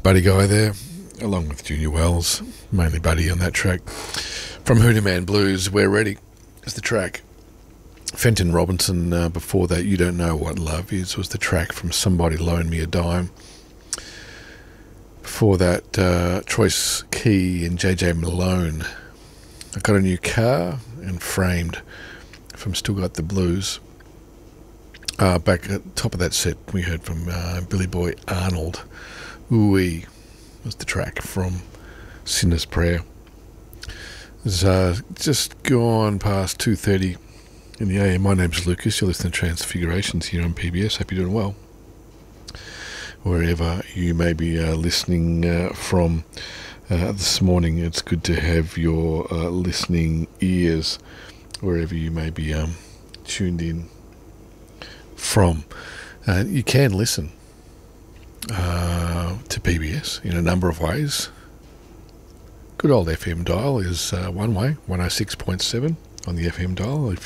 Buddy Guy there, along with Junior Wells, mainly Buddy on that track. From Hootie Man Blues, We're Ready is the track. Fenton Robinson, before that, You Don't Know What Love Is, was the track from Somebody Loan Me a Dime. Before that, Troyce Key and JJ Malone, I Got a New Car, and Framed from Still Got the Blues. Back at the top of that set, we heard from Billy Boy Arnold. Ooh-wee was the track from Sinner's Prayer. It's just gone past 2:30 in the AM. My name's Lucas. You're listening to Transfigurations here on PBS. Hope you're doing well. Wherever you may be listening from this morning, it's good to have your listening ears wherever you may be tuned in from. You can listen to PBS in a number of ways. Good old FM dial is one way, 106.7 on the FM dial. If